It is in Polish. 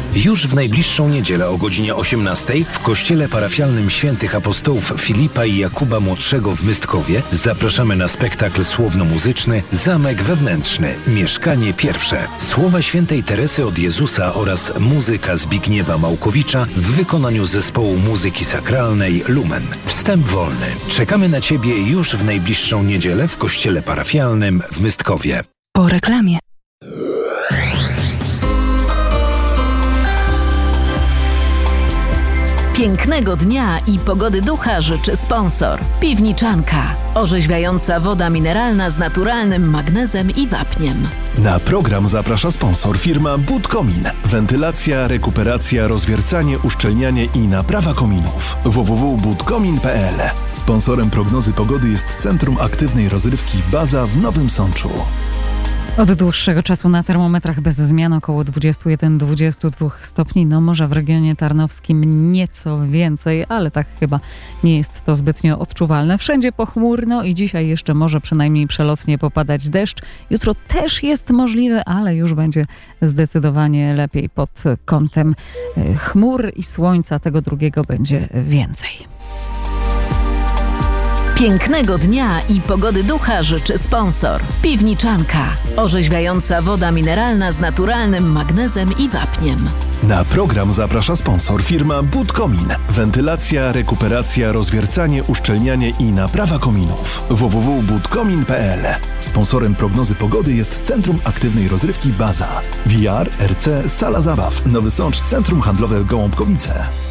Już w najbliższą niedzielę o godzinie 18 w kościele parafialnym świętych apostołów Filipa i Jakuba Młodszego w Mystkowie zapraszamy na spektakl słowno-muzyczny Zamek Wewnętrzny – Mieszkanie Pierwsze. Słowa świętej Teresy od Jezusa oraz muzyka Zbigniewa Małkowicza w wykonaniu zespołu muzyki sakralnej Lumen. Wstęp wolny. Czekamy na Ciebie już w najbliższą niedzielę w kościele parafialnym w Mystkowie. Po reklamie. Pięknego dnia i pogody ducha życzy sponsor. Piwniczanka. Orzeźwiająca woda mineralna z naturalnym magnezem i wapniem. Na program zaprasza sponsor firma Budkomin. Wentylacja, rekuperacja, rozwiercanie, uszczelnianie i naprawa kominów. www.budkomin.pl. Sponsorem prognozy pogody jest Centrum Aktywnej Rozrywki Baza w Nowym Sączu. Od dłuższego czasu na termometrach bez zmian około 21-22 stopni. No może w regionie tarnowskim nieco więcej, ale tak chyba nie jest to zbytnio odczuwalne. Wszędzie pochmurno i dzisiaj jeszcze może przynajmniej przelotnie popadać deszcz. Jutro też jest możliwe, ale już będzie zdecydowanie lepiej pod kątem chmur i słońca. Tego drugiego będzie więcej. Pięknego dnia i pogody ducha życzy sponsor. Piwniczanka. Orzeźwiająca woda mineralna z naturalnym magnezem i wapniem. Na program zaprasza sponsor firma Budkomin. Wentylacja, rekuperacja, rozwiercanie, uszczelnianie i naprawa kominów. www.budkomin.pl. Sponsorem prognozy pogody jest Centrum Aktywnej Rozrywki Baza. VR, RC, Sala Zabaw, Nowy Sącz, Centrum Handlowe Gołąbkowice.